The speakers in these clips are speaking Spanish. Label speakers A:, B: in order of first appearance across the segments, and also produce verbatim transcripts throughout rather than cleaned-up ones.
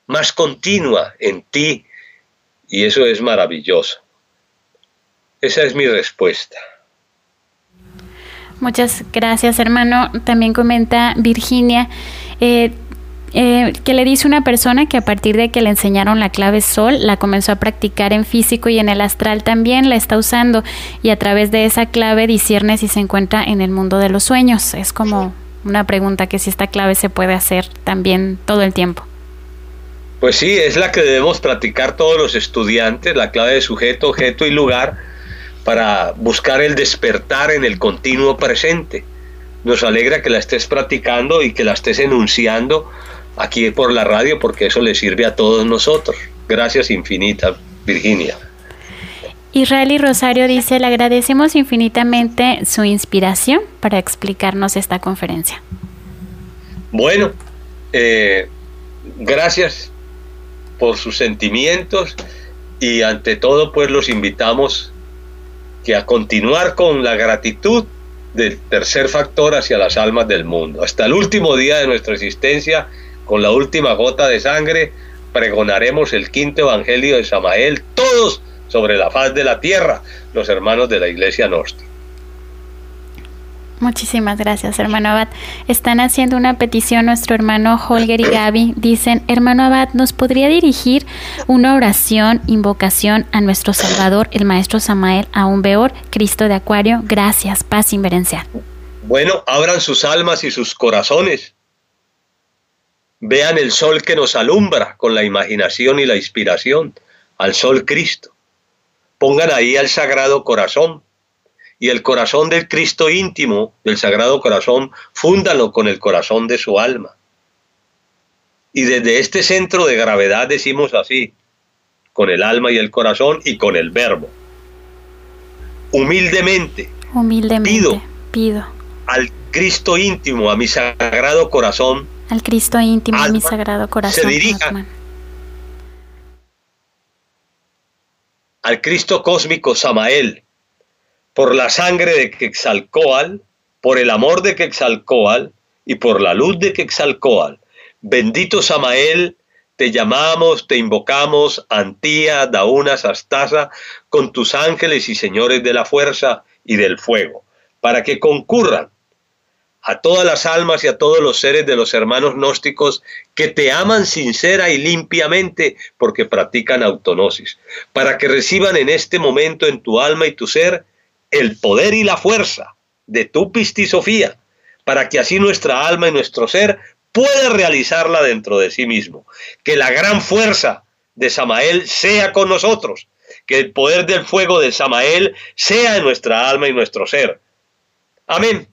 A: más continua en ti, y eso es maravilloso. Esa es mi respuesta.
B: Muchas gracias, hermano. También comenta Virginia eh, eh, que le dice una persona que a partir de que le enseñaron la clave sol, la comenzó a practicar en físico y en el astral también la está usando, y a través de esa clave discierne si se encuentra en el mundo de los sueños. Es como una pregunta que si esta clave se puede hacer también todo el tiempo.
A: Pues sí, es la que debemos practicar todos los estudiantes, la clave de sujeto, objeto y lugar, para buscar el despertar en el continuo presente. Nos alegra que la estés practicando y que la estés enunciando aquí por la radio, porque eso le sirve a todos nosotros. Gracias infinitas, Virginia.
B: Israel y Rosario dice: le agradecemos infinitamente su inspiración para explicarnos esta conferencia.
A: Bueno, eh, gracias por sus sentimientos, y ante todo pues los invitamos que a continuar con la gratitud del tercer factor hacia las almas del mundo. Hasta el último día de nuestra existencia, con la última gota de sangre, pregonaremos el quinto evangelio de Samael, todos sobre la faz de la tierra, los hermanos de la Iglesia Gnóstica.
B: Muchísimas gracias, hermano Abad. Están haciendo una petición nuestro hermano Holger y Gaby. Dicen: hermano Abad, ¿nos podría dirigir una oración, invocación a nuestro Salvador, el Maestro Samael Aún Weor, Cristo de Acuario? Gracias, paz inverencial.
A: Bueno, abran sus almas y sus corazones. Vean el sol que nos alumbra con la imaginación y la inspiración, al sol Cristo. Pongan ahí al Sagrado Corazón. Y el corazón del Cristo íntimo, del Sagrado Corazón, fúndalo con el corazón de su alma. Y desde este centro de gravedad decimos así, con el alma y el corazón y con el verbo. Humildemente,
B: Humildemente
A: pido,
B: pido
A: al Cristo íntimo, a mi Sagrado Corazón,
B: al Cristo íntimo,
A: alma,
B: a mi Sagrado Corazón,
A: se dirija
B: Atman,
A: al Cristo cósmico Samael, por la sangre de Quetzalcóatl, por el amor de Quetzalcóatl y por la luz de Quetzalcóatl. Bendito Samael, te llamamos, te invocamos, Antía, Dauna, Sastasa, con tus ángeles y señores de la fuerza y del fuego, para que concurran a todas las almas y a todos los seres de los hermanos gnósticos que te aman sincera y limpiamente porque practican autognosis, para que reciban en este momento en tu alma y tu ser el poder y la fuerza de tu pistisofía, para que así nuestra alma y nuestro ser pueda realizarla dentro de sí mismo. Que la gran fuerza de Samael sea con nosotros, que el poder del fuego de Samael sea en nuestra alma y nuestro ser. Amén.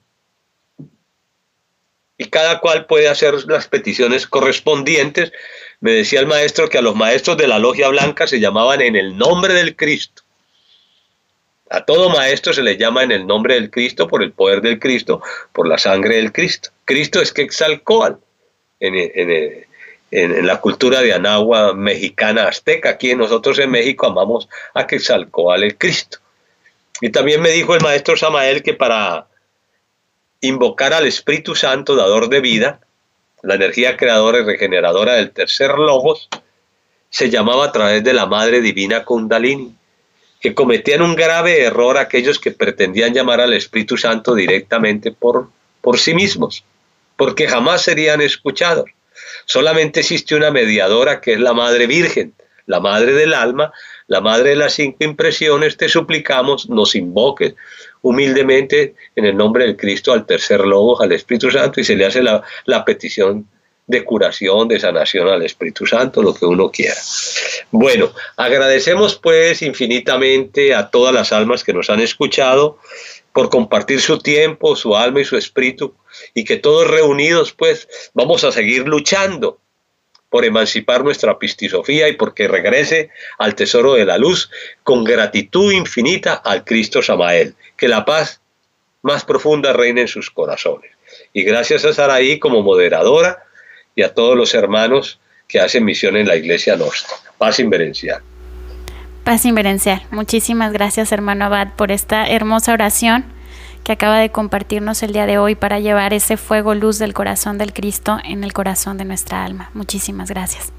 A: Y cada cual puede hacer las peticiones correspondientes. Me decía el maestro que a los maestros de la Logia Blanca se llamaban en el nombre del Cristo. A todo maestro se le llama en el nombre del Cristo, por el poder del Cristo, por la sangre del Cristo. Cristo es Quetzalcóatl en, en, en, en la cultura de Anáhuac mexicana azteca. Aquí nosotros en México amamos a Quetzalcóatl el Cristo. Y también me dijo el maestro Samael que para invocar al Espíritu Santo, dador de vida, la energía creadora y regeneradora del tercer logos, se llamaba a través de la Madre Divina Kundalini, que cometían un grave error aquellos que pretendían llamar al Espíritu Santo directamente por, por sí mismos, porque jamás serían escuchados. Solamente existe una mediadora que es la Madre Virgen, la Madre del Alma, la Madre de las Cinco Impresiones. Te suplicamos, nos invoques humildemente en el nombre del Cristo al tercer logos, al Espíritu Santo, y se le hace la, la petición de curación, de sanación al Espíritu Santo, lo que uno quiera. Bueno, agradecemos pues infinitamente a todas las almas que nos han escuchado por compartir su tiempo, su alma y su espíritu, y que todos reunidos pues vamos a seguir luchando por emancipar nuestra pistisofía y porque regrese al tesoro de la luz con gratitud infinita al Cristo Samael. Que la paz más profunda reine en sus corazones. Y gracias a Saraí como moderadora y a todos los hermanos que hacen misión en la Iglesia Gnóstica. Paz inverencial.
B: Paz inverencial. Muchísimas gracias, hermano Abad, por esta hermosa oración que acaba de compartirnos el día de hoy para llevar ese fuego luz del corazón del Cristo en el corazón de nuestra alma. Muchísimas gracias.